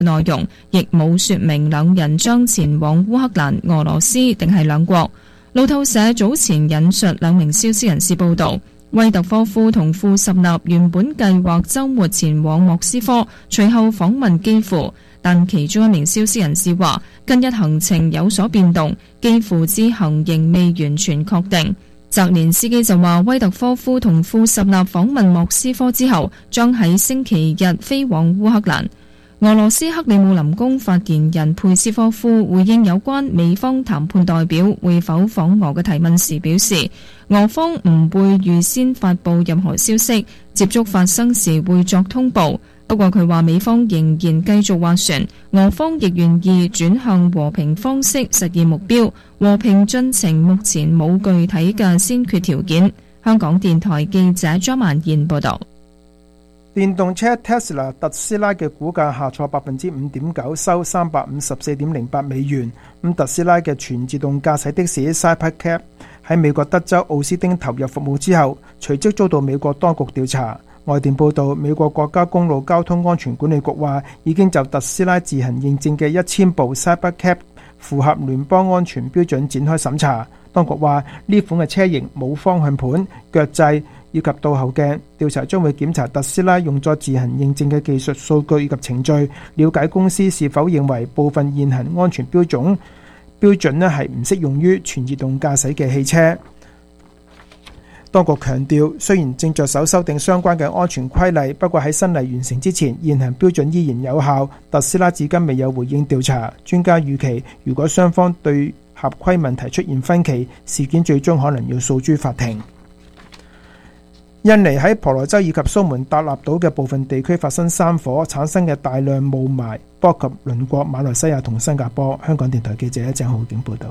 內容，亦冇說明兩人將前往烏克蘭、俄羅斯定係兩國。路透社早前引述兩名消息人士報道，威特科夫同庫什納原本計劃週末前往莫斯科，隨後訪問基輔，但其中一名消息人士話，近日行程有所變動，基輔之行仍未完全確定。澤連斯基就話，威特科夫同庫什納訪問莫斯科之後，將喺星期日飛往烏克蘭。俄羅斯克里姆林宮發言人佩斯科夫回應有關美方談判代表會否訪俄嘅提問時表示，俄方唔會預先發布任何消息，接觸發生時會作通報。不過佢話美方仍然繼續斡旋，俄方亦願意轉向和平方式實現目標，和平進程目前冇具體嘅先決條件。香港電台記者張曼燕報道。 電動車 Tesla 特斯拉嘅股價下挫 5.9%， 收354.08美元。特斯拉嘅全自動駕駛的士 Cybercab 喺美國德州奧斯汀投入服務之後，隨即遭到美國當局調查。外電報道，美國國家公路交通安全管理局話，已經就特斯拉自行認證嘅1000部 Cybercab 符合聯邦安全標準展開審查。當局話，呢款嘅車型冇方向盤、腳掣以及倒後鏡，調查將會檢查特斯拉用作自行認證嘅技術數據以及程序，了解公司是否認為部分現行安全標準係唔適用於全自動駕駛嘅汽車。當局強調，雖然正着手修訂相關嘅安全規例，不過喺新例完成之前，現行標準依然有效。特斯拉至今未有回應調查。專家預期，如果雙方對合規問題出現分歧，事件最終可能要訴諸法庭。印尼喺婆羅洲以及蘇門答臘島嘅部分地區發生山火，產生嘅大量霧霾波及鄰國馬來西亞同新加坡。香港電台記者鄭浩景報道。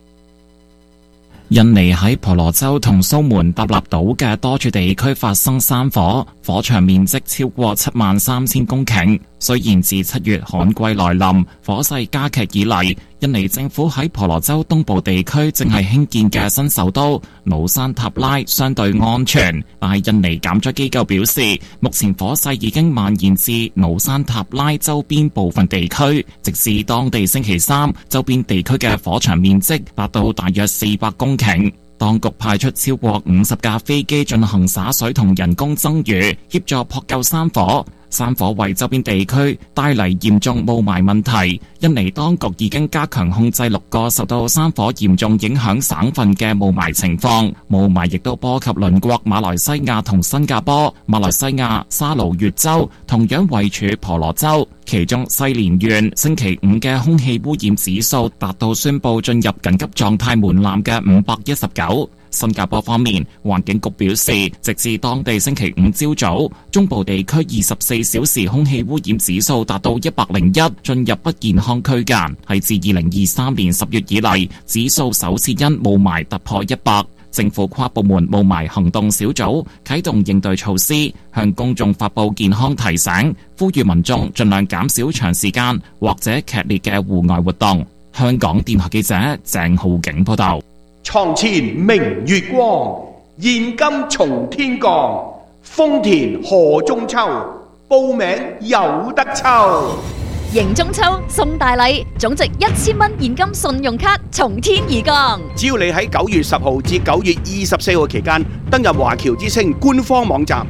印尼喺婆羅洲同蘇門答臘島嘅多處地區發生山火，火場面積超過73000公頃。雖然自7月旱季來臨，火勢加劇以嚟，印尼政府喺婆羅洲東部地區正係興建嘅新首都努山塔拉相對安全，但係印尼減災機構表示，目前火勢已經蔓延至努山塔拉周邊部分地區，直至當地星期三，周邊地區嘅火場面積達到大約400公頃。當局派出超過50架飛機進行灑水同人工增雨，協助撲救山火。山火為周邊地區帶嚟嚴重霧霾問題，印尼當局已經加強控制6個受到山火嚴重影響省份嘅霧霾情況。霧霾亦都波及鄰國馬來西亞同新加坡。馬來西亞沙勞越州同樣位處婆羅洲，其中西連縣星期5嘅空氣污染指數達到宣布進入緊急狀態門檻嘅519。新加坡方面，環境局表示，直至當地星期5朝早，中部地區24小時空氣污染指數達到101，進入不健康區間，係自2023年10月以嚟，指數首次因霧霾突破100。政府跨部門霧霾行動小組啟動應對措施，向公眾發布健康提醒，呼籲民眾盡量減少長時間或者劇烈嘅戶外活動。香港電台記者鄭浩景報道。 床前明月光，現金從天降。豐田賀中秋，報名有得抽。 迎中秋送大禮，總值1000蚊現金信用卡從天而降。 只要你喺9月10號至9月24號期間登入華僑之星官方網站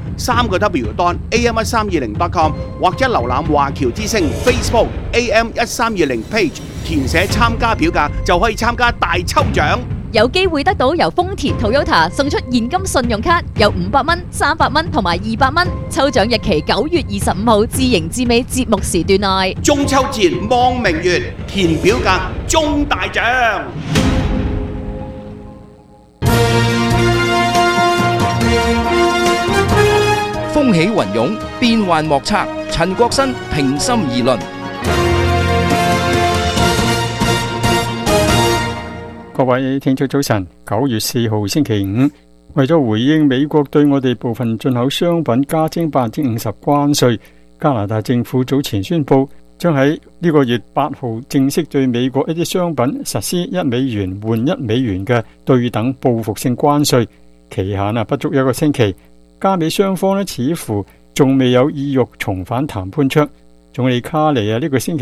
3w.am1320.com 或者瀏覽華僑之星 Facebook AM1320 page， 填寫參加表格就可以參加大抽獎。 有機會得到由豐田 Toyota 送出現金信用卡，有500蚊、300蚊同埋200蚊。抽獎日期9月25號至迎至尾節目時段內。 中秋節望明月，填表格中大獎。 風起雲湧，變幻莫測。陳國新平心而論。 各位聽眾早晨，9月4號星期五，為咗回應美國對我哋部分進口商品加徵50%關稅，加拿大政府早前宣布，將喺呢個月8號正式對美國一啲商品實施1美元換1美元嘅對等報復性關稅，期限不足1個星期。加美雙方似乎仲未有意欲重返談判桌。 總理卡尼呢個星期